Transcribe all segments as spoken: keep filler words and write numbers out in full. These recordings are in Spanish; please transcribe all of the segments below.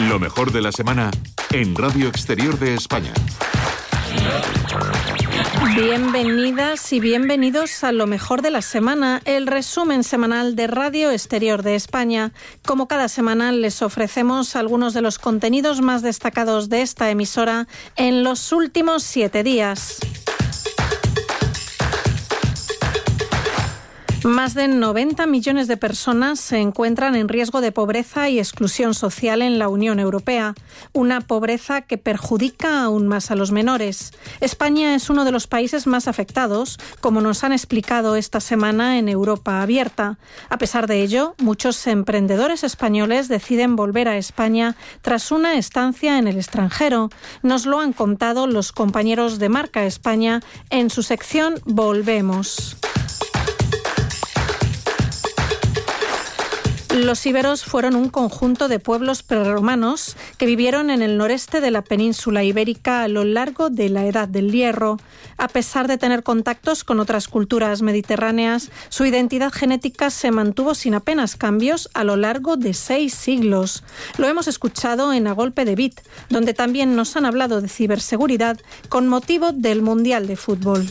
Lo mejor de la semana en Radio Exterior de España. Bienvenidas y bienvenidos a Lo mejor de la semana, el resumen semanal de Radio Exterior de España. Como cada semana les ofrecemos algunos de los contenidos más destacados de esta emisora en los últimos siete días. Más de noventa millones de personas se encuentran en riesgo de pobreza y exclusión social en la Unión Europea, una pobreza que perjudica aún más a los menores. España es uno de los países más afectados, como nos han explicado esta semana en Europa Abierta. A pesar de ello, muchos emprendedores españoles deciden volver a España tras una estancia en el extranjero. Nos lo han contado los compañeros de Marca España en su sección Volvemos. Los íberos fueron un conjunto de pueblos prerromanos que vivieron en el noreste de la península ibérica a lo largo de la Edad del Hierro. A pesar de tener contactos con otras culturas mediterráneas, su identidad genética se mantuvo sin apenas cambios a lo largo de seis siglos. Lo hemos escuchado en A Golpe de Bit, donde también nos han hablado de ciberseguridad con motivo del Mundial de Fútbol.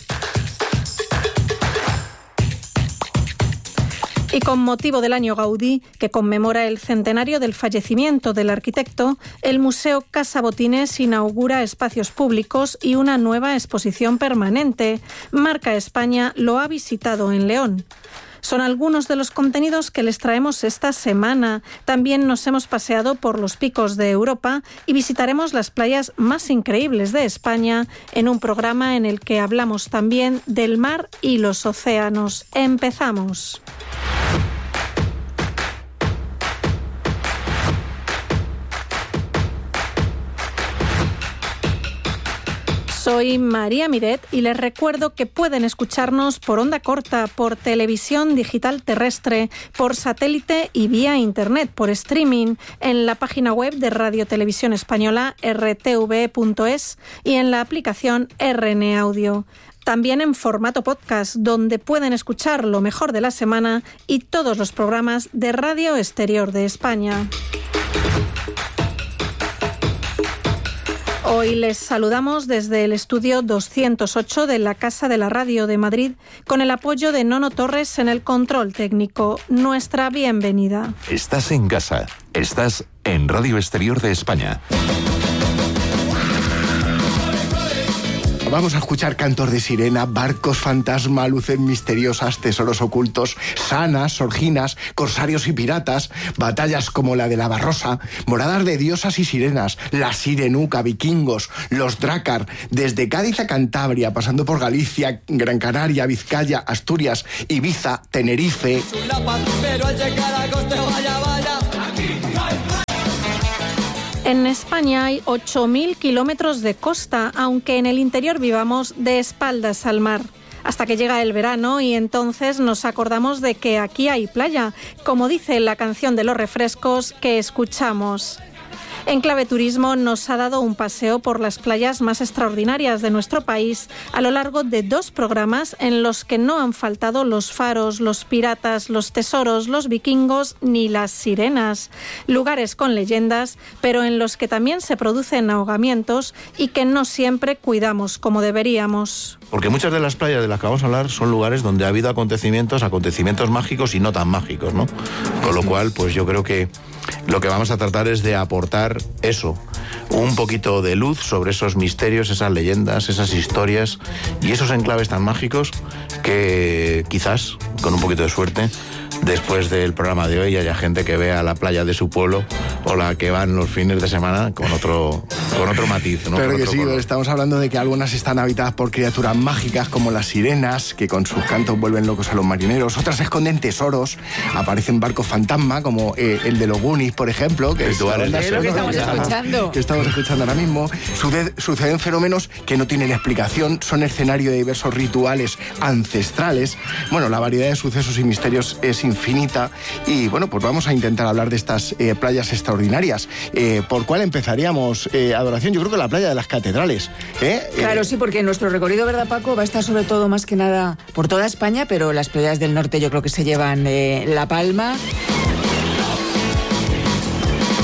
Y con motivo del año Gaudí, que conmemora el centenario del fallecimiento del arquitecto, el Museo Casa Botines inaugura espacios públicos y una nueva exposición permanente. Marca España lo ha visitado en León. Son algunos de los contenidos que les traemos esta semana. También nos hemos paseado por los picos de Europa y visitaremos las playas más increíbles de España en un programa en el que hablamos también del mar y los océanos. Empezamos. Soy María Miret y les recuerdo que pueden escucharnos por onda corta, por televisión digital terrestre, por satélite y vía internet, por streaming, en la página web de Radio Televisión Española, erre te ve punto es, y en la aplicación erre ene Audio. También en formato podcast, donde pueden escuchar lo mejor de la semana y todos los programas de Radio Exterior de España. Hoy les saludamos desde el estudio doscientos ocho de la Casa de la Radio de Madrid, con el apoyo de Nono Torres en el control técnico. Nuestra bienvenida. Estás en casa. Estás en Radio Exterior de España. Vamos a escuchar cantos de sirena, barcos fantasma, luces misteriosas, tesoros ocultos, sanas, sorginas, corsarios y piratas, batallas como la de la Barrosa, moradas de diosas y sirenas, la Sirenuca, vikingos, los Drácar, desde Cádiz a Cantabria, pasando por Galicia, Gran Canaria, Vizcaya, Asturias, Ibiza, Tenerife. En España hay ocho mil kilómetros de costa, aunque en el interior vivamos de espaldas al mar. Hasta que llega el verano y entonces nos acordamos de que aquí hay playa, como dice la canción de los refrescos que escuchamos. En Clave Turismo nos ha dado un paseo por las playas más extraordinarias de nuestro país a lo largo de dos programas en los que no han faltado los faros, los piratas, los tesoros, los vikingos ni las sirenas. Lugares con leyendas, pero en los que también se producen ahogamientos y que no siempre cuidamos como deberíamos. Porque muchas de las playas de las que vamos a hablar son lugares donde ha habido acontecimientos, acontecimientos mágicos y no tan mágicos, ¿no? Con lo cual, pues yo creo que lo que vamos a tratar es de aportar eso, un poquito de luz sobre esos misterios, esas leyendas, esas historias y esos enclaves tan mágicos que quizás, con un poquito de suerte, después del programa de hoy haya gente que vea la playa de su pueblo o la que van los fines de semana con otro, con otro matiz, ¿no? Claro Con que otro sí, color. estamos hablando de que algunas están habitadas por criaturas mágicas como las sirenas, que con sus cantos vuelven locos a los marineros. Otras esconden tesoros, aparecen barcos fantasma como eh, el de los Goonies, por ejemplo, que Rituales es, de Es lo que estamos escuchando. que estamos escuchando ahora mismo. Sucede- suceden fenómenos que no tienen explicación, son escenario de diversos rituales ancestrales. Bueno, la variedad de sucesos y misterios es infinita y bueno, pues vamos a intentar hablar de estas eh, playas extraordinarias. Eh, ¿Por cuál empezaríamos, eh, Adoración? Yo creo que la playa de las catedrales. ¿eh? Claro, Eh, sí, porque nuestro recorrido, ¿verdad, Paco? Va a estar sobre todo más que nada por toda España, pero las playas del norte yo creo que se llevan eh, la palma.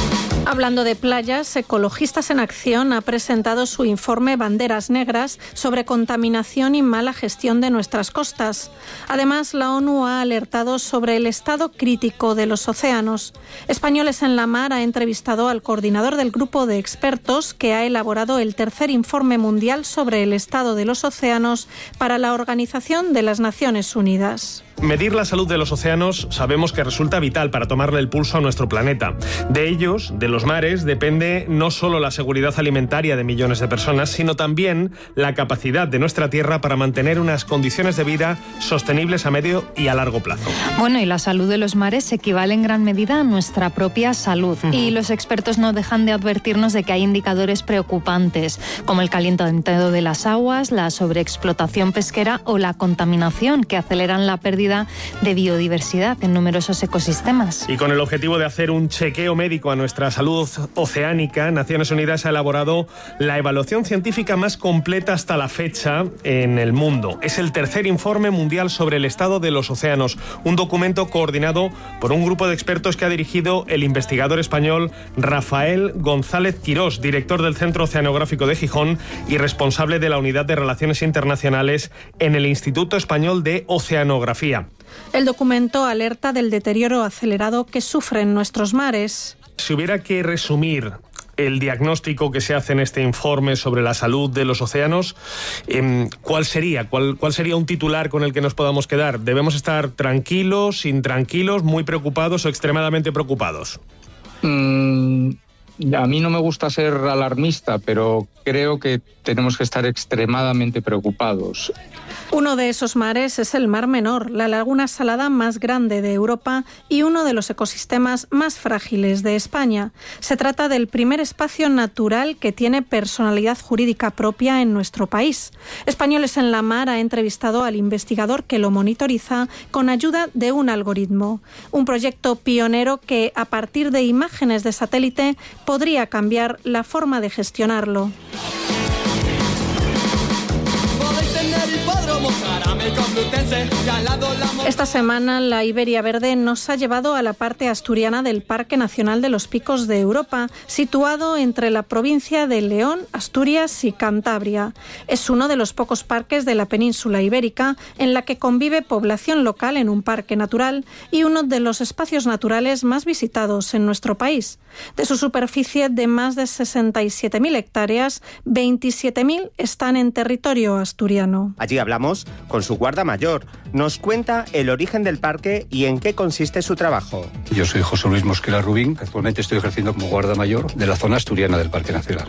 Hablando de playas, Ecologistas en Acción ha presentado su informe Banderas Negras sobre contaminación y mala gestión de nuestras costas. Además, la ONU ha alertado sobre el estado crítico de los océanos. Españoles en la Mar ha entrevistado al coordinador del grupo de expertos que ha elaborado el tercer informe mundial sobre el estado de los océanos para la Organización de las Naciones Unidas. Medir la salud de los océanos sabemos que resulta vital para tomarle el pulso a nuestro planeta. De ellos, de los mares, depende no solo la seguridad alimentaria de millones de personas, sino también la capacidad de nuestra Tierra para mantener unas condiciones de vida sostenibles a medio y a largo plazo. Bueno, y la salud de los mares equivale en gran medida a nuestra propia salud. Uh-huh. Y los expertos no dejan de advertirnos de que hay indicadores preocupantes, como el calentamiento de las aguas, la sobreexplotación pesquera o la contaminación, que aceleran la pérdida de biodiversidad en numerosos ecosistemas. Y con el objetivo de hacer un chequeo médico a nuestra salud oceánica, Naciones Unidas ha elaborado la evaluación científica más completa hasta la fecha en el mundo. Es el tercer informe mundial sobre el estado de los océanos, un documento coordinado por un grupo de expertos que ha dirigido el investigador español Rafael González Quirós, director del Centro Oceanográfico de Gijón y responsable de la Unidad de Relaciones Internacionales en el Instituto Español de Oceanografía. El documento alerta del deterioro acelerado que sufren nuestros mares. Si hubiera que resumir el diagnóstico que se hace en este informe sobre la salud de los océanos, ¿cuál sería? ¿Cuál, cuál sería un titular con el que nos podamos quedar? ¿Debemos estar tranquilos, intranquilos, muy preocupados o extremadamente preocupados? Mm, a mí no me gusta ser alarmista, pero creo que tenemos que estar extremadamente preocupados. Uno de esos mares es el Mar Menor, la laguna salada más grande de Europa y uno de los ecosistemas más frágiles de España. Se trata del primer espacio natural que tiene personalidad jurídica propia en nuestro país. Españoles en la Mar ha entrevistado al investigador que lo monitoriza con ayuda de un algoritmo. Un proyecto pionero que, a partir de imágenes de satélite, podría cambiar la forma de gestionarlo. Esta semana la Iberia Verde nos ha llevado a la parte asturiana del Parque Nacional de los Picos de Europa, situado entre la provincia de León, Asturias y Cantabria. Es uno de los pocos parques de la península ibérica en la que convive población local en un parque natural y uno de los espacios naturales más visitados en nuestro país. De su superficie de más de sesenta y siete mil hectáreas, veintisiete mil están en territorio asturiano. Allí hablamos con su guarda mayor. Nos cuenta el origen del parque y en qué consiste su trabajo. Yo soy José Luis Mosquera Rubín. Actualmente estoy ejerciendo como guarda mayor de la zona asturiana del Parque Nacional.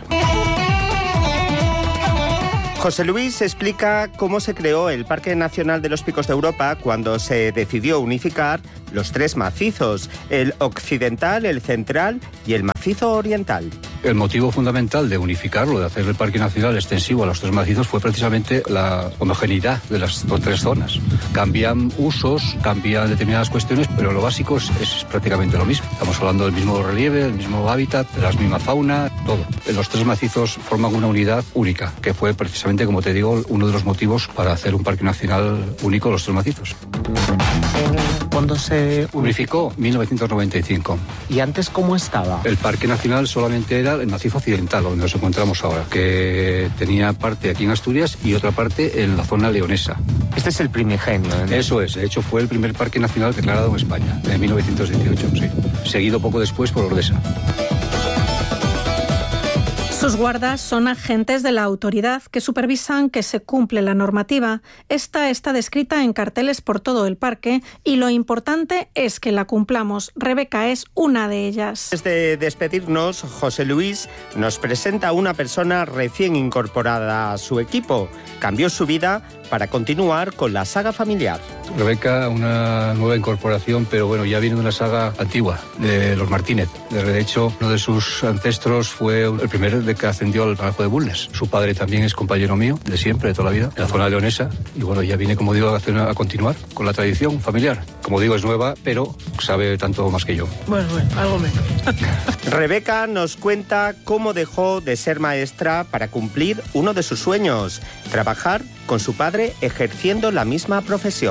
José Luis explica cómo se creó el Parque Nacional de los Picos de Europa cuando se decidió unificar los tres macizos, el occidental, el central y el macizo oriental. El motivo fundamental de unificarlo, de hacer el Parque Nacional extensivo a los tres macizos, fue precisamente la homogeneidad de las tres zonas. Cambian usos, cambian determinadas cuestiones, pero lo básico es, es prácticamente lo mismo. Estamos hablando del mismo relieve, del mismo hábitat, de la misma fauna, todo. Los tres macizos forman una unidad única, que fue precisamente, como te digo, uno de los motivos para hacer un Parque Nacional único, los tres macizos. ¿Cuándo se unificó? mil novecientos noventa y cinco. ¿Y antes cómo estaba? El Parque Nacional solamente era el macizo occidental, donde nos encontramos ahora, que tenía parte aquí en Asturias y otra parte en la zona leonesa. Este es el primigenio, ¿eh? Eso es, de hecho fue el primer parque nacional declarado en España, en mil novecientos dieciocho, sí. Seguido poco después por Ordesa. Sus guardas son agentes de la autoridad que supervisan que se cumple la normativa. Esta está descrita en carteles por todo el parque y lo importante es que la cumplamos. Rebeca es una de ellas. Antes de despedirnos, José Luis nos presenta a una persona recién incorporada a su equipo. Cambió su vida para continuar con la saga familiar. Rebeca, una nueva incorporación, pero bueno, ya viene de una saga antigua, de los Martínez. De hecho, uno de sus ancestros fue el primero de que ascendió al Palacio de Bulnes. Su padre también es compañero mío, de siempre, de toda la vida, en la zona leonesa. Y bueno, ya viene, como digo, a, a continuar con la tradición familiar. Como digo, es nueva, pero sabe tanto más que yo. Bueno, bueno, algo menos. Rebeca nos cuenta cómo dejó de ser maestra para cumplir uno de sus sueños, trabajar con su padre ejerciendo la misma profesión.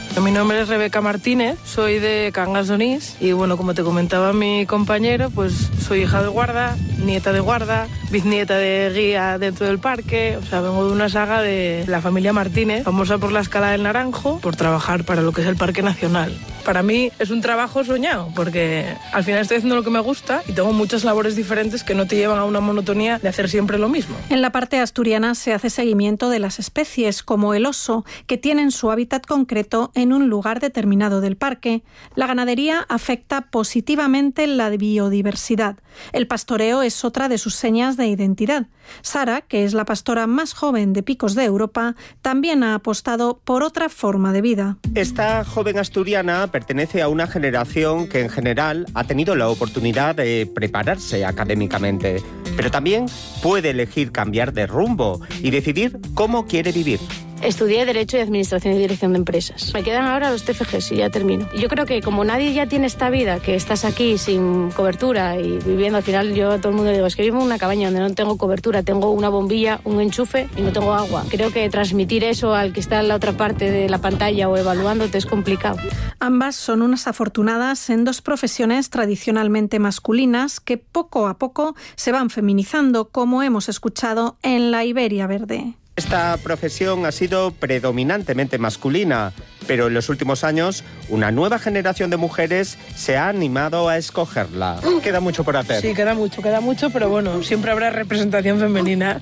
Mi nombre es Rebeca Martínez, soy de Cangas de Onís y bueno, como te comentaba mi compañero, pues soy hija de guarda, nieta de guarda, bisnieta de guía dentro del parque, o sea, vengo de una saga de la familia Martínez, famosa por la Escala del Naranjo, por trabajar para lo que es el Parque Nacional. Para mí es un trabajo soñado, porque al final estoy haciendo lo que me gusta y tengo muchas labores diferentes que no te llevan a una monotonía de hacer siempre lo mismo. En la parte asturiana se hace seguimiento de las especies, como el oso, que tienen su hábitat concreto en un lugar determinado del parque. La ganadería afecta positivamente la biodiversidad. El pastoreo es otra de sus señas de identidad. Sara, que es la pastora más joven de Picos de Europa, también ha apostado por otra forma de vida. Esta joven asturiana pertenece a una generación que en general ha tenido la oportunidad de prepararse académicamente, pero también puede elegir cambiar de rumbo y decidir cómo quiere vivir. Estudié Derecho y Administración y Dirección de Empresas. Me quedan ahora los T F Gs y ya termino. Yo creo que como nadie ya tiene esta vida, que estás aquí sin cobertura y viviendo, al final yo a todo el mundo digo, es que vivo en una cabaña donde no tengo cobertura, tengo una bombilla, un enchufe y no tengo agua. Creo que transmitir eso al que está en la otra parte de la pantalla o evaluándote es complicado. Ambas son unas afortunadas en dos profesiones tradicionalmente masculinas que poco a poco se van feminizando, como hemos escuchado en la Iberia Verde. Esta profesión ha sido predominantemente masculina, pero en los últimos años una nueva generación de mujeres se ha animado a escogerla. Queda mucho por hacer. Sí, queda mucho, queda mucho, pero bueno, siempre habrá representación femenina.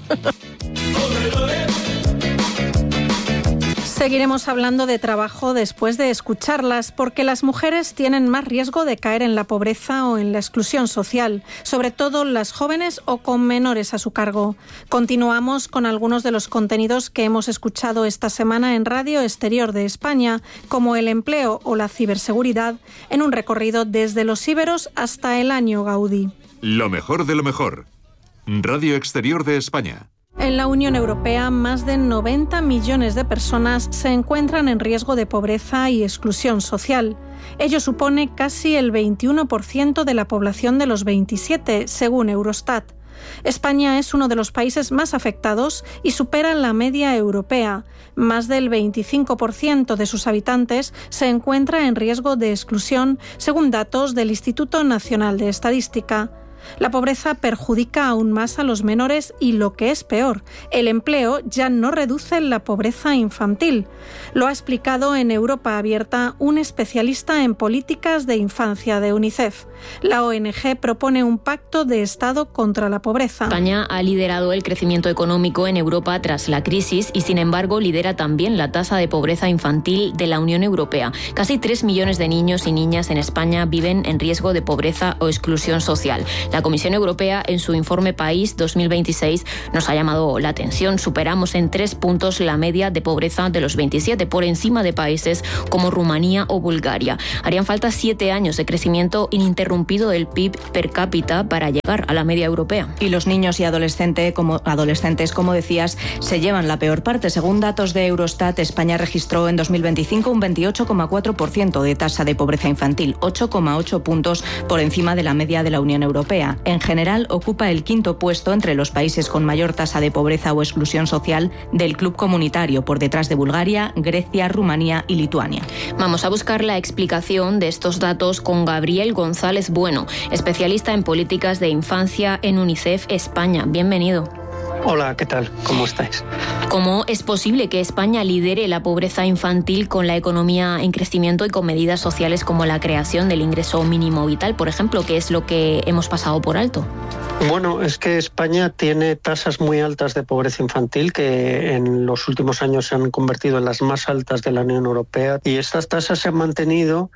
Seguiremos hablando de trabajo después de escucharlas, porque las mujeres tienen más riesgo de caer en la pobreza o en la exclusión social, sobre todo las jóvenes o con menores a su cargo. Continuamos con algunos de los contenidos que hemos escuchado esta semana en Radio Exterior de España, como el empleo o la ciberseguridad, en un recorrido desde los íberos hasta el año Gaudí. Lo mejor de lo mejor. Radio Exterior de España. En la Unión Europea, más de noventa millones de personas se encuentran en riesgo de pobreza y exclusión social. Ello supone casi el veintiuno por ciento de la población de los veintisiete, según Eurostat. España es uno de los países más afectados y supera la media europea. Más del veinticinco por ciento de sus habitantes se encuentra en riesgo de exclusión, según datos del Instituto Nacional de Estadística. La pobreza perjudica aún más a los menores y, lo que es peor, el empleo ya no reduce la pobreza infantil. Lo ha explicado en Europa Abierta un especialista en políticas de infancia de UNICEF. La O N G propone un pacto de Estado contra la pobreza. España ha liderado el crecimiento económico en Europa tras la crisis y, sin embargo, lidera también la tasa de pobreza infantil de la Unión Europea. Casi tres millones de niños y niñas en España viven en riesgo de pobreza o exclusión social. La Comisión Europea, en su informe País dos mil veintiséis, nos ha llamado la atención. Superamos en tres puntos la media de pobreza de los veintisiete, por encima de países como Rumanía o Bulgaria. Harían falta siete años de crecimiento ininterrumpido del P I B per cápita para llegar a la media europea. Y los niños y adolescentes, como, adolescentes, como decías, se llevan la peor parte. Según datos de Eurostat, España registró en dos mil veinticinco un veintiocho coma cuatro por ciento de tasa de pobreza infantil, ocho coma ocho puntos por encima de la media de la Unión Europea. En general, ocupa el quinto puesto entre los países con mayor tasa de pobreza o exclusión social del club comunitario, por detrás de Bulgaria, Grecia, Rumanía y Lituania. Vamos a buscar la explicación de estos datos con Gabriel González Bueno, especialista en políticas de infancia en UNICEF España. Bienvenido. Hola, ¿qué tal? ¿Cómo estáis? ¿Cómo es posible que España lidere la pobreza infantil con la economía en crecimiento y con medidas sociales como la creación del ingreso mínimo vital, por ejemplo, que es lo que hemos pasado por alto? Bueno, es que España tiene tasas muy altas de pobreza infantil que en los últimos años se han convertido en las más altas de la Unión Europea, y estas tasas se han mantenido.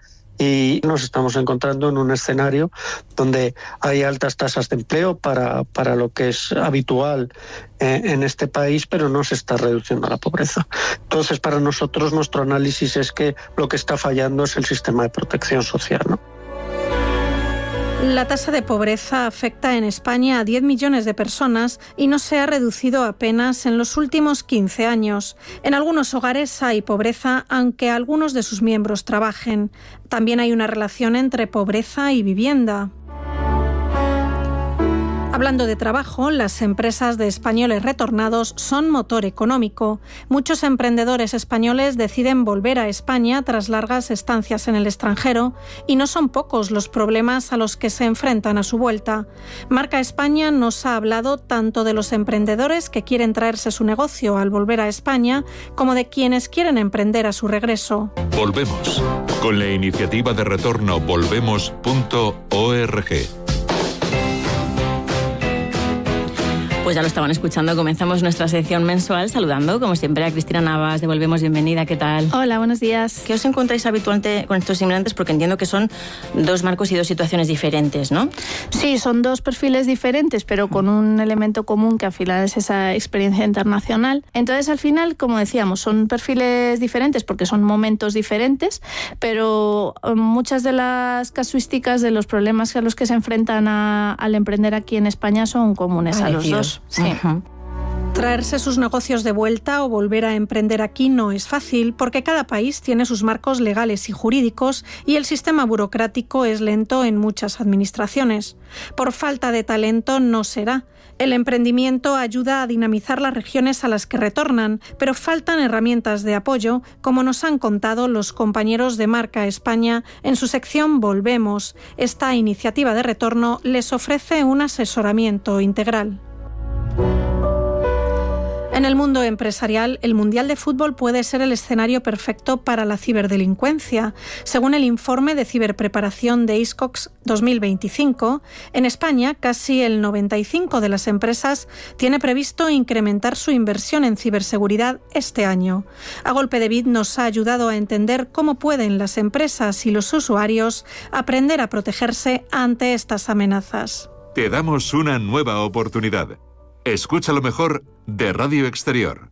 Y nos estamos encontrando en un escenario donde hay altas tasas de empleo para, para lo que es habitual eh, en este país, pero no se está reduciendo la pobreza. Entonces, para nosotros, nuestro análisis es que lo que está fallando es el sistema de protección social, ¿no? La tasa de pobreza afecta en España a diez millones de personas y no se ha reducido apenas en los últimos quince años. En algunos hogares hay pobreza, aunque algunos de sus miembros trabajen. También hay una relación entre pobreza y vivienda. Hablando de trabajo, las empresas de españoles retornados son motor económico. Muchos emprendedores españoles deciden volver a España tras largas estancias en el extranjero y no son pocos los problemas a los que se enfrentan a su vuelta. Marca España nos ha hablado tanto de los emprendedores que quieren traerse su negocio al volver a España como de quienes quieren emprender a su regreso. Volvemos con la iniciativa de retorno volvemos punto org. Pues ya lo estaban escuchando, comenzamos nuestra sección mensual saludando, como siempre, a Cristina Navas de Volvemos. Bienvenida, ¿qué tal? Hola, buenos días. ¿Qué os encontráis habitualmente con estos inmigrantes? Porque entiendo que son dos marcos y dos situaciones diferentes, ¿no? Sí, son dos perfiles diferentes, pero con un elemento común que al final es esa experiencia internacional. Entonces, al final, como decíamos, son perfiles diferentes porque son momentos diferentes, pero muchas de las casuísticas de los problemas a los que se enfrentan a, al emprender aquí en España son comunes Ay, a los tío. dos. Sí. Uh-huh. Traerse sus negocios de vuelta o volver a emprender aquí no es fácil porque cada país tiene sus marcos legales y jurídicos y el sistema burocrático es lento en muchas administraciones. Por falta de talento no será. El emprendimiento ayuda a dinamizar las regiones a las que retornan, pero faltan herramientas de apoyo, como nos han contado los compañeros de Marca España en su sección Volvemos. Esta iniciativa de retorno les ofrece un asesoramiento integral. En el mundo empresarial, el Mundial de Fútbol puede ser el escenario perfecto para la ciberdelincuencia. Según el informe de ciberpreparación de ISCOX dos mil veinticinco, en España casi el noventa y cinco por ciento de las empresas tiene previsto incrementar su inversión en ciberseguridad este año. A Golpe de Bit nos ha ayudado a entender cómo pueden las empresas y los usuarios aprender a protegerse ante estas amenazas. Te damos una nueva oportunidad. Escucha lo mejor de Radio Exterior.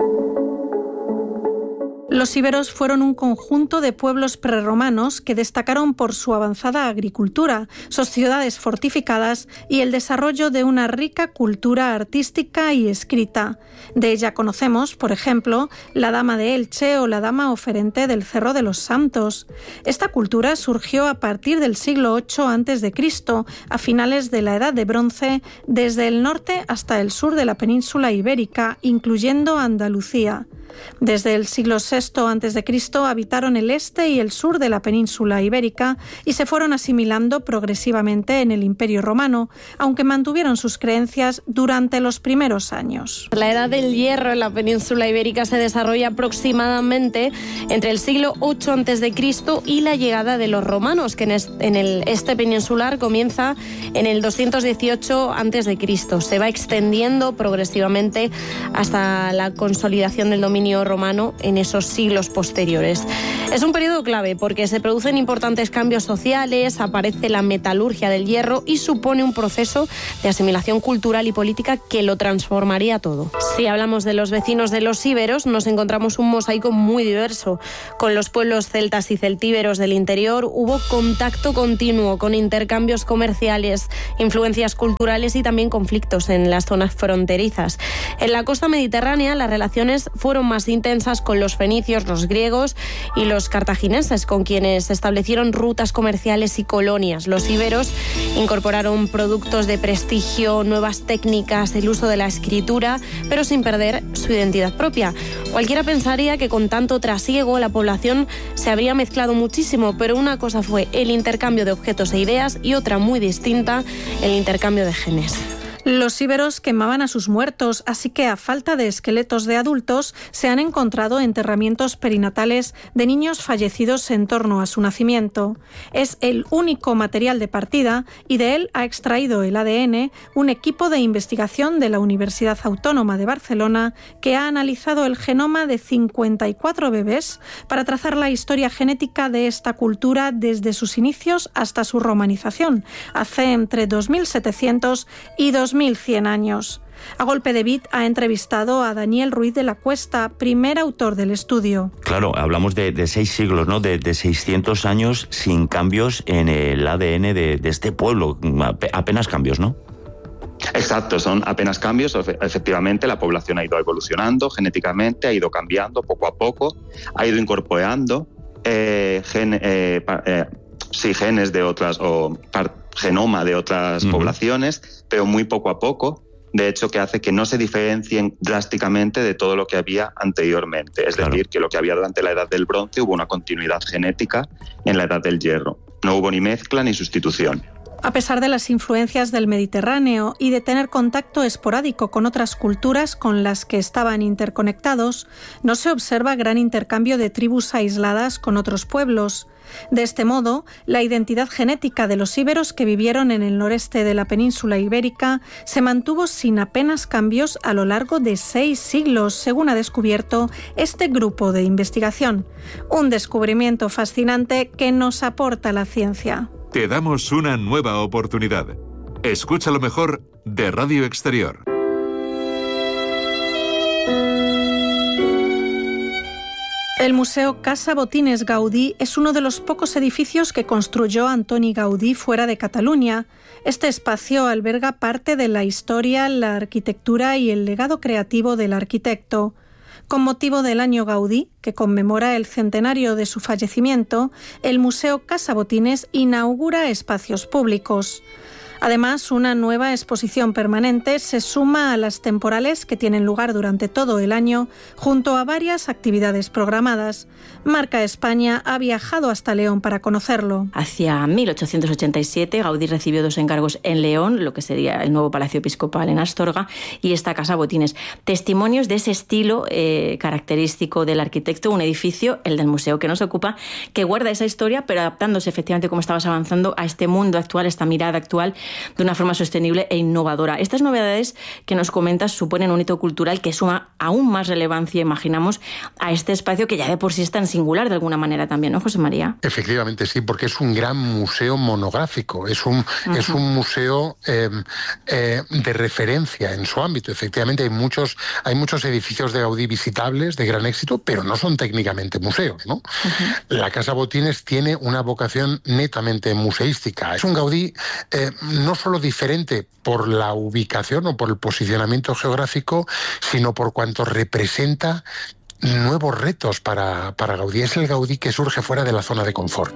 Los íberos fueron un conjunto de pueblos prerromanos que destacaron por su avanzada agricultura, sus ciudades fortificadas y el desarrollo de una rica cultura artística y escrita. De ella conocemos, por ejemplo, la Dama de Elche o la Dama oferente del Cerro de los Santos. Esta cultura surgió a partir del siglo octavo antes de Cristo, a finales de la Edad de Bronce, desde el norte hasta el sur de la península ibérica, incluyendo Andalucía. Desde el siglo sexto antes de Cristo habitaron el este y el sur de la península ibérica y se fueron asimilando progresivamente en el Imperio Romano, aunque mantuvieron sus creencias durante los primeros años. La Edad del Hierro en la península ibérica se desarrolla aproximadamente entre el siglo octavo antes de Cristo y la llegada de los romanos, que en el este peninsular comienza en el doscientos dieciocho antes de Cristo. Se va extendiendo progresivamente hasta la consolidación del dominio romano en esos siglos posteriores. Es un periodo clave porque se producen importantes cambios sociales, aparece la metalurgia del hierro y supone un proceso de asimilación cultural y política que lo transformaría todo. Si hablamos de los vecinos de los íberos, nos encontramos un mosaico muy diverso. Con los pueblos celtas y celtíberos del interior hubo contacto continuo con intercambios comerciales, influencias culturales y también conflictos en las zonas fronterizas. En la costa mediterránea las relaciones fueron más intensas con los fenicios, los griegos y los cartagineses, con quienes se establecieron rutas comerciales y colonias. Los íberos incorporaron productos de prestigio, nuevas técnicas, el uso de la escritura, pero sin perder su identidad propia. Cualquiera pensaría que con tanto trasiego la población se habría mezclado muchísimo, pero una cosa fue el intercambio de objetos e ideas y otra muy distinta, el intercambio de genes. Los íberos quemaban a sus muertos, así que a falta de esqueletos de adultos se han encontrado enterramientos perinatales de niños fallecidos en torno a su nacimiento. Es el único material de partida y de él ha extraído el A D N un equipo de investigación de la Universidad Autónoma de Barcelona que ha analizado el genoma de cincuenta y cuatro bebés para trazar la historia genética de esta cultura desde sus inicios hasta su romanización, hace entre dos mil setecientos y dos mil cien años. A Golpe de Bit ha entrevistado a Daniel Ruiz de la Cuesta, primer autor del estudio. Claro, hablamos de, de seis siglos, ¿no? De, de seiscientos años sin cambios en el A D N de, de este pueblo. Apenas cambios, ¿no? Exacto, son apenas cambios. Efectivamente, la población ha ido evolucionando genéticamente, ha ido cambiando poco a poco, ha ido incorporando eh, gen, eh, eh, sí, genes de otras o par, genoma de otras uh-huh. poblaciones, pero muy poco a poco, de hecho, que hace que no se diferencien drásticamente de todo lo que había anteriormente. Es claro. decir, que lo que había durante la Edad del Bronce hubo una continuidad genética en la Edad del Hierro. No hubo ni mezcla ni sustitución. A pesar de las influencias del Mediterráneo y de tener contacto esporádico con otras culturas con las que estaban interconectados, no se observa gran intercambio de tribus aisladas con otros pueblos. De este modo, la identidad genética de los íberos que vivieron en el noreste de la península ibérica se mantuvo sin apenas cambios a lo largo de seis siglos, según ha descubierto este grupo de investigación. Un descubrimiento fascinante que nos aporta la ciencia. Te damos una nueva oportunidad. Escucha lo mejor de Radio Exterior. El Museo Casa Botines Gaudí es uno de los pocos edificios que construyó Antoni Gaudí fuera de Cataluña. Este espacio alberga parte de la historia, la arquitectura y el legado creativo del arquitecto. Con motivo del Año Gaudí, que conmemora el centenario de su fallecimiento, el Museo Casa Botines inaugura espacios públicos. Además, una nueva exposición permanente se suma a las temporales que tienen lugar durante todo el año, junto a varias actividades programadas. Marca España ha viajado hasta León para conocerlo. Hacia mil ochocientos ochenta y siete, Gaudí recibió dos encargos en León, lo que sería el nuevo Palacio Episcopal en Astorga, y esta Casa Botines. Testimonios de ese estilo eh, característico del arquitecto, un edificio, el del museo que nos ocupa, que guarda esa historia, pero adaptándose efectivamente, como estabas avanzando, a este mundo actual, esta mirada actual, de una forma sostenible e innovadora. Estas novedades que nos comentas suponen un hito cultural que suma aún más relevancia, imaginamos, a este espacio que ya de por sí es tan singular de alguna manera también, ¿no, José María? Efectivamente, sí, porque es un gran museo monográfico, es un, uh-huh. es un museo eh, eh, de referencia en su ámbito. Efectivamente, hay muchos, hay muchos edificios de Gaudí visitables, de gran éxito, pero no son técnicamente museos, ¿no? Uh-huh. La Casa Botines tiene una vocación netamente museística. Es un Gaudí eh, no solo diferente por la ubicación o por el posicionamiento geográfico, sino por cuanto representa nuevos retos para, para Gaudí. Es el Gaudí que surge fuera de la zona de confort.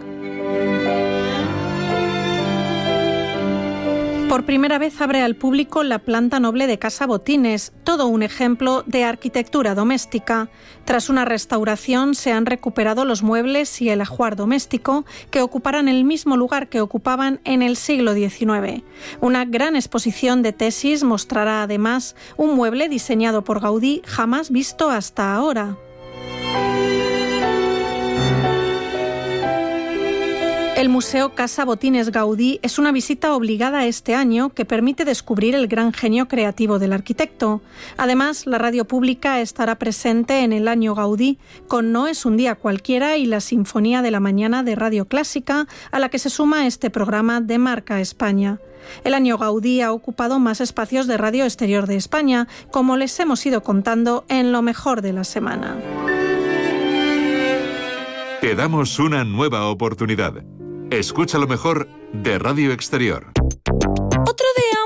Por primera vez abre al público la planta noble de Casa Botines, todo un ejemplo de arquitectura doméstica. Tras una restauración se han recuperado los muebles y el ajuar doméstico que ocuparán el mismo lugar que ocupaban en el siglo diecinueve. Una gran exposición de tesis mostrará además un mueble diseñado por Gaudí jamás visto hasta ahora. El Museo Casa Botines Gaudí es una visita obligada este año que permite descubrir el gran genio creativo del arquitecto. Además, la radio pública estará presente en el Año Gaudí con No es un día cualquiera y la Sinfonía de la Mañana de Radio Clásica, a la que se suma este programa de Marca España. El Año Gaudí ha ocupado más espacios de Radio Exterior de España, como les hemos ido contando en lo mejor de la semana. Te damos una nueva oportunidad. Escucha lo mejor de Radio Exterior. Otro día